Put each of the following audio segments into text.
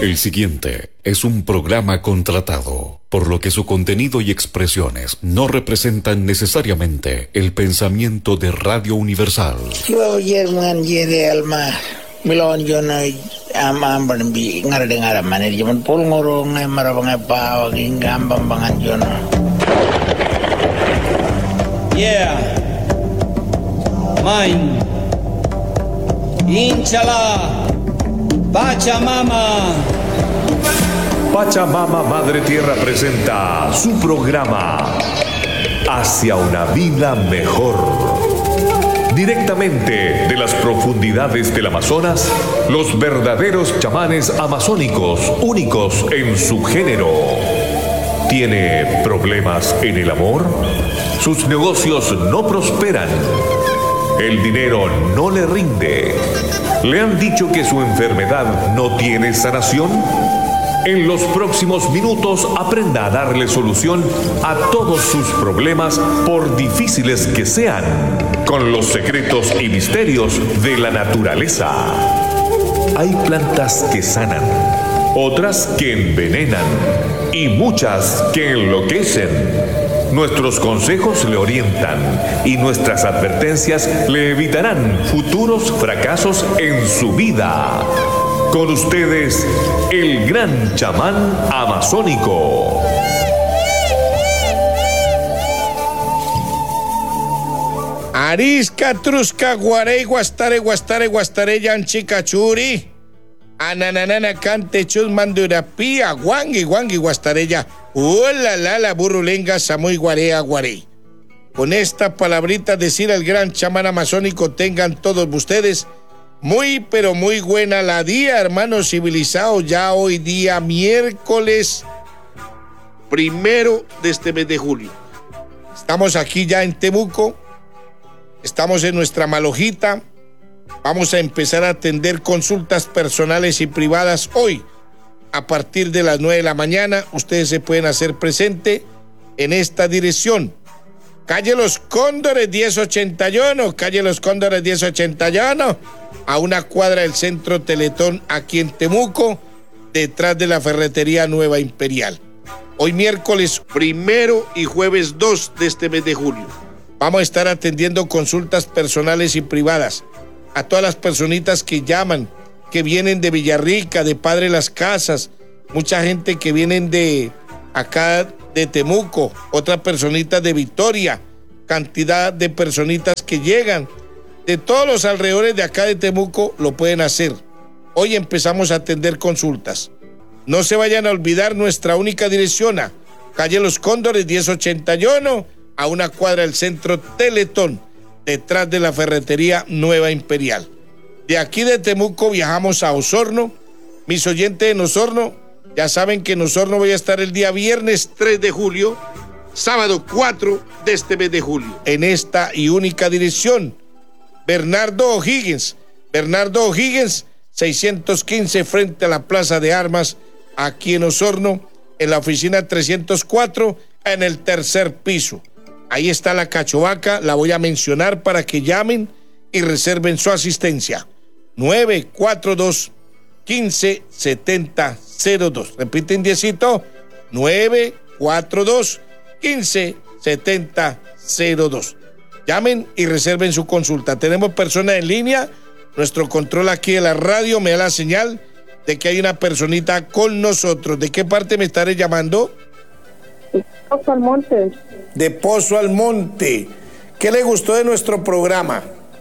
El siguiente es un programa contratado, por lo que su contenido y expresiones no representan necesariamente el pensamiento de Radio Universal. Yo Yerman Yere Alma Milon Jonah Amamban Bi Ngardengar Management Pulmorong Marabanga Pao Gingambang Bangan Jonah. Yeah. Mine. Inchala. Pachamama. Pachamama Madre Tierra presenta su programa Hacia una vida mejor. Directamente de las profundidades del Amazonas, los verdaderos chamanes amazónicos, únicos en su género. ¿Tiene problemas en el amor? Sus negocios no prosperan. El dinero no le rinde. ¿Le han dicho que su enfermedad no tiene sanación? En los próximos minutos aprenda a darle solución a todos sus problemas, por difíciles que sean, con los secretos y misterios de la naturaleza. Hay plantas que sanan, otras que envenenan y muchas que enloquecen. Nuestros consejos le orientan y nuestras advertencias le evitarán futuros fracasos en su vida. Con ustedes, el gran chamán amazónico. Arisca, Trusca, Guarey, Guastare, Guastare, Guastare, Yanchicachuri. Ananana, Cante, Chusmandurapía, Guangui, Guangui, Guastareya. Hola, la burrulenga, Samuy, Guarea, Guarey. Con esta palabrita decir al gran chamán amazónico, tengan todos ustedes muy, pero muy buena la día, hermanos civilizados. Ya hoy día, miércoles 1 de este mes de julio. Estamos aquí ya en Temuco. Estamos en nuestra malojita. Vamos a empezar a atender consultas personales y privadas hoy. A partir de las 9 de la mañana, ustedes se pueden hacer presente en esta dirección. Calle Los Cóndores 1081, calle Los Cóndores 1081, a una cuadra del Centro Teletón aquí en Temuco, detrás de la ferretería Nueva Imperial. Hoy miércoles 1 y jueves 2 de este mes de julio. Vamos a estar atendiendo consultas personales y privadas a todas las personitas que llaman, que vienen de Villarrica, de Padre Las Casas, mucha gente que vienen de acá de Temuco, otras personitas de Vitoria, cantidad de personitas que llegan de todos los alrededores de acá de Temuco, lo pueden hacer. Hoy empezamos a atender consultas. No se vayan a olvidar nuestra única dirección, calle Los Cóndores 1081, a una cuadra del Centro Teletón, detrás de la ferretería Nueva Imperial. De aquí de Temuco viajamos a Osorno. Mis oyentes en Osorno ya saben que en Osorno voy a estar el día viernes 3 de julio, sábado 4 de este mes de julio, en esta y única dirección. Bernardo O'Higgins, 615 frente a la Plaza de Armas, aquí en Osorno, en la oficina 304, en el tercer piso. Ahí está la cachovaca, la voy a mencionar para que llamen y reserven su asistencia. 942-157002. Repiten 10. 942-157002. Llamen y reserven su consulta. Tenemos personas en línea. Nuestro control aquí de la radio me da la señal de que hay una personita con nosotros. ¿De qué parte me estaré llamando? Pozo Almonte. De Pozo Almonte. ¿Qué le gustó de nuestro programa?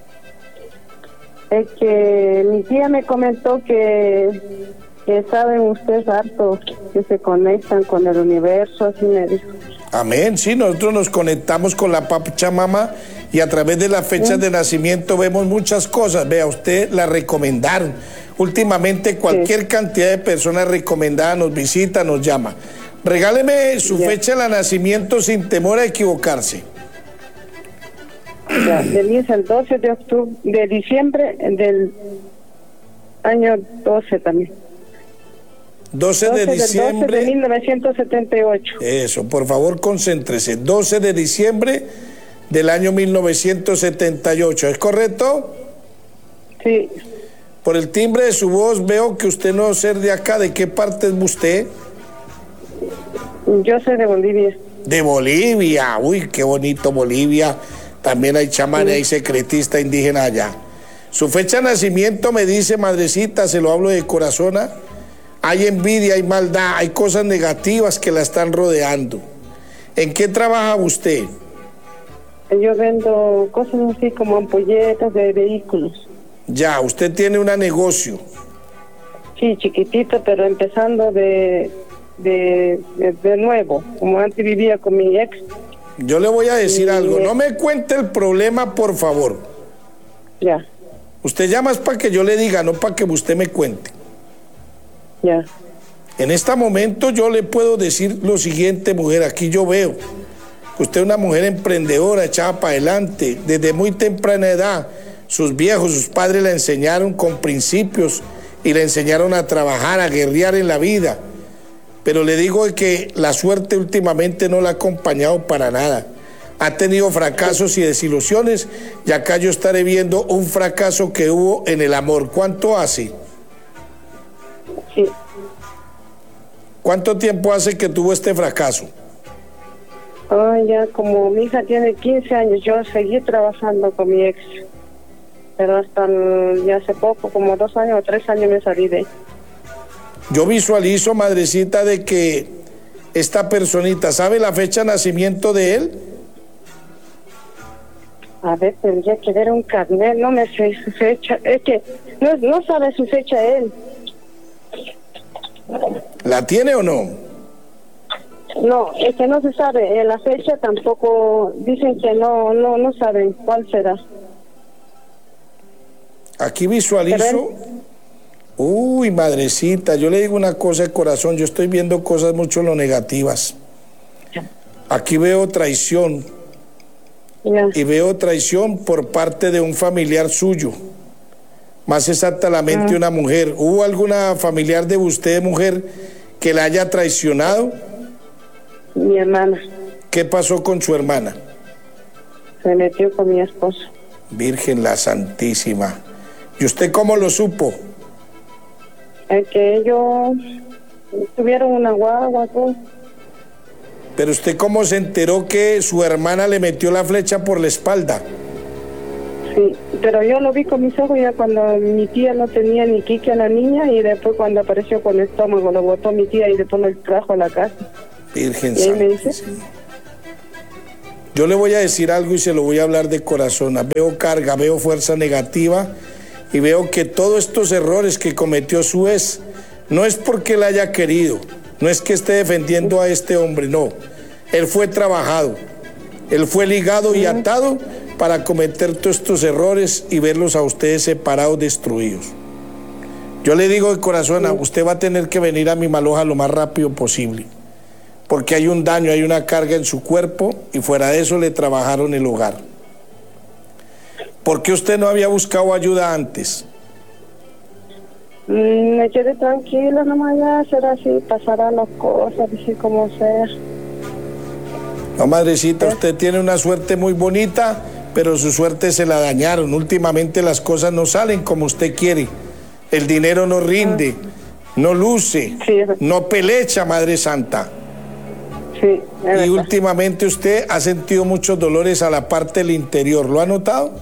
Es que mi tía me comentó que saben ustedes harto, que se conectan con el universo, así me dijo. Amén, sí, nosotros nos conectamos con la Pachamama y a través de las fechas de nacimiento vemos muchas cosas. Vea, usted la recomendaron. Últimamente cualquier cantidad de personas recomendadas nos visita, nos llama. Regáleme su fecha de nacimiento sin temor a equivocarse. Ya, de mí es el 12 de diciembre del año 12 también. 12 de diciembre. 12 de 1978. Eso, por favor, concéntrese. 12 de diciembre del año 1978, ¿es correcto? Sí. Por el timbre de su voz veo que usted no es ser de acá. ¿De qué parte es usted? Yo soy de Bolivia. De Bolivia. Uy, qué bonito Bolivia. También hay chamanes, hay secretistas indígenas allá. Su fecha de nacimiento me dice, madrecita, se lo hablo de corazón. Hay envidia, hay maldad, hay cosas negativas que la están rodeando. ¿En qué trabaja usted? Yo vendo cosas así como ampolletas de vehículos. Ya, usted tiene un negocio. Sí, chiquitito, pero empezando de nuevo. Como antes vivía con mi ex. Yo le voy a decir algo. No me cuente el problema, por favor. Ya. Usted llama es para que yo le diga, no para que usted me cuente. Ya. En este momento yo le puedo decir lo siguiente, mujer. Aquí yo veo que usted es una mujer emprendedora, echada para adelante. Desde muy temprana edad, sus viejos, sus padres la enseñaron con principios y le enseñaron a trabajar, a guerrear en la vida. Pero le digo que la suerte últimamente no la ha acompañado para nada. Ha tenido fracasos y desilusiones, y acá yo estaré viendo un fracaso que hubo en el amor. ¿Cuánto hace? Sí. ¿Cuánto tiempo hace que tuvo este fracaso? Ya como mi hija tiene 15 años, yo seguí trabajando con mi ex. Pero hasta ya hace poco, como 2 años o 3 años me salí de él. Yo visualizo, madrecita, de que esta personita, ¿sabe la fecha de nacimiento de él? A ver, tendría que ver un carnet, no me sé su fecha. Es que no sabe su fecha él. ¿La tiene o no? No, es que no se sabe. La fecha tampoco, dicen que no saben cuál será. Aquí visualizo. Uy, madrecita, yo le digo una cosa de corazón, yo estoy viendo cosas mucho lo negativas. Aquí veo traición. Ya. Y veo traición por parte de un familiar suyo. Más exactamente una mujer. ¿Hubo alguna familiar de usted, mujer, que la haya traicionado? Mi hermana. ¿Qué pasó con su hermana? Se metió con mi esposo. Virgen la Santísima. ¿Y usted cómo lo supo? Que ellos tuvieron una guagua, todo. Pero usted cómo se enteró que su hermana le metió la flecha por la espalda. Sí, pero yo lo vi con mis ojos ya cuando mi tía no tenía ni quique a la niña, y después cuando apareció con el estómago lo botó mi tía y después lo trajo a la casa. Virgen ¿Y ahí me dice? Santísima. Yo le voy a decir algo y se lo voy a hablar de corazón. Veo carga, veo fuerza negativa y veo que todos estos errores que cometió su ex no es porque él haya querido, no es que esté defendiendo a este hombre, no. Él fue trabajado, él fue ligado y atado para cometer todos estos errores y verlos a ustedes separados, destruidos. Yo le digo de corazón, usted va a tener que venir a mi Maloja lo más rápido posible, porque hay un daño, hay una carga en su cuerpo y fuera de eso le trabajaron el hogar. ¿Por qué usted no había buscado ayuda antes? Me quedé tranquila, nomás ya será así, pasarán las cosas, así como sea. No, madrecita, usted tiene una suerte muy bonita, pero su suerte se la dañaron. Últimamente las cosas no salen como usted quiere. El dinero no rinde, no luce, Sí, no pelecha, Madre Santa. sí, es Y verdad. últimamente usted ha sentido muchos dolores a la parte del interior. ¿Lo ha notado?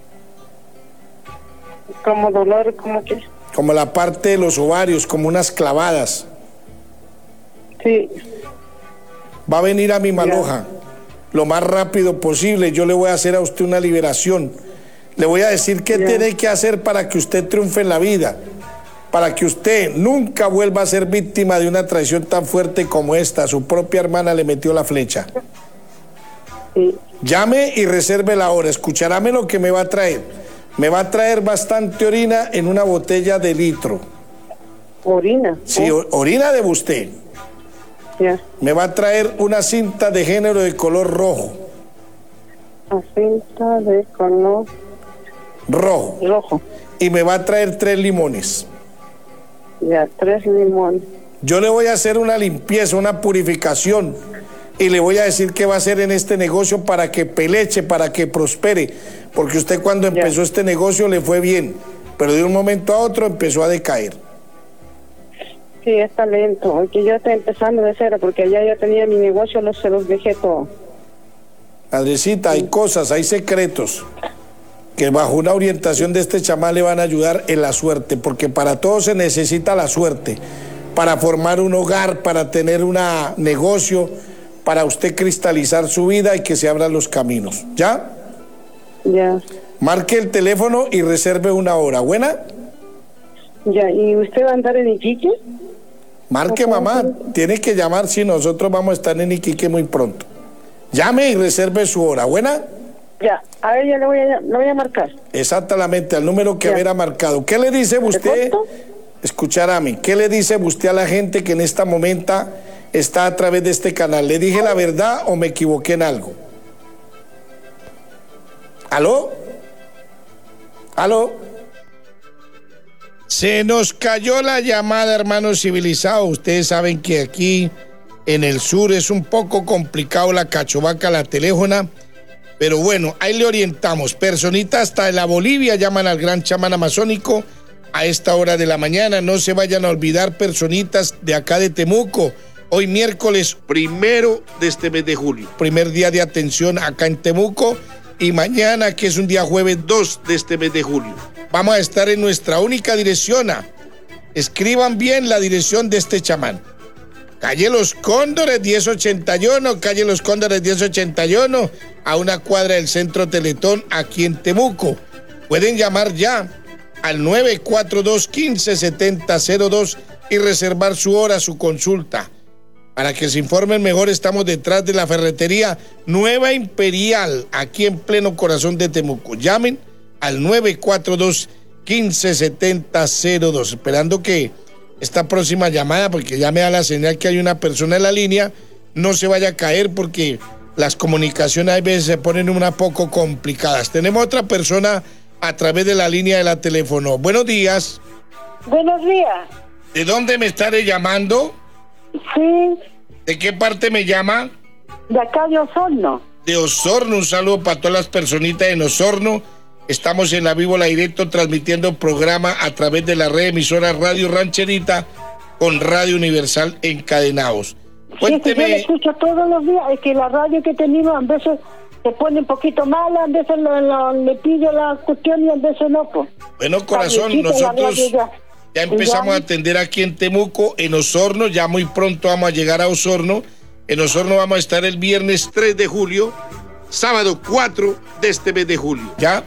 Como dolor, como que... Como la parte de los ovarios, como unas clavadas. Sí, Va a venir a mi Maloja lo más rápido posible. Yo le voy a hacer a usted una liberación. Le voy a decir qué tiene que hacer para que usted triunfe en la vida, para que usted nunca vuelva a ser víctima de una traición tan fuerte como esta. Su propia hermana le metió la flecha. sí. Llame y reserve la hora. Escucharáme lo que me va a traer. Me va a traer bastante orina en una botella de litro. Orina. Sí, orina de usted. Ya. Me va a traer una cinta de género de color rojo. A cinta de color Rojo. rojo. Y me va a traer 3 limones. Ya, 3 limones. Yo le voy a hacer una limpieza, una purificación. Y le voy a decir qué va a hacer en este negocio para que peleche, para que prospere. Porque usted cuando empezó este negocio le fue bien. pero de un momento a otro empezó a decaer. Sí, está lento, aunque yo estoy empezando de cero, porque allá yo tenía mi negocio, se los dejé todo. Madrecita, hay cosas, hay secretos que bajo una orientación de este chamán le van a ayudar en la suerte, porque para todo se necesita la suerte, para formar un hogar, para tener un negocio, para usted cristalizar su vida y que se abran los caminos, ¿ya? Ya. Marque el teléfono y reserve una hora, ¿buena? Ya, ¿y usted va a andar en Iquique? Marque, mamá, tiene que llamar, si nosotros vamos a estar en Iquique muy pronto. Llame y reserve su hora, ¿buena? Ya, a ella le voy a marcar. Exactamente, al número que habrá marcado. ¿Qué le dice usted? Escuchar a mí, ¿qué le dice usted a la gente que en este momento está a través de este canal? ¿Le dije la verdad o me equivoqué en algo? ¿Aló? ¿Aló? Se nos cayó la llamada, hermanos civilizados. Ustedes saben que aquí en el sur es un poco complicado la cachovaca, la teléfona. Pero bueno, ahí le orientamos. Personitas hasta de la Bolivia llaman al gran chamán amazónico a esta hora de la mañana. No se vayan a olvidar, personitas de acá de Temuco. Hoy miércoles 1 de este mes de julio. Primer día de atención acá en Temuco. Y mañana, que es un día jueves 2 de este mes de julio. Vamos a estar en nuestra única dirección. Escriban bien la dirección de este chamán. Calle Los Cóndores 1081, calle Los Cóndores 1081, a una cuadra del Centro Teletón, aquí en Temuco. Pueden llamar ya al 942-157002 y reservar su hora, su consulta. Para que se informen mejor, estamos detrás de la ferretería Nueva Imperial, aquí en pleno corazón de Temuco. Llamen al 942-157002, esperando que esta próxima llamada, porque ya me da la señal que hay una persona en la línea, no se vaya a caer porque las comunicaciones a veces se ponen un poco complicadas. Tenemos otra persona a través de la línea de la teléfono. Buenos días. Buenos días. ¿De dónde me estaré llamando? Sí. ¿De qué parte me llama? De acá de Osorno. De Osorno, un saludo para todas las personitas en Osorno. Estamos en la Vivo, la Directo, transmitiendo programa a través de la red emisora Radio Rancherita con Radio Universal encadenados. Cuénteme. Sí, yo lo escucho todos los días, es que la radio que tenemos a veces se pone un poquito mala, a veces le pillo la cuestión y a veces no. Pues. Bueno, corazón, nosotros ya empezamos a atender aquí en Temuco, en Osorno, ya muy pronto vamos a llegar a Osorno. En Osorno vamos a estar el viernes 3 de julio, sábado 4 de este mes de julio, ¿ya?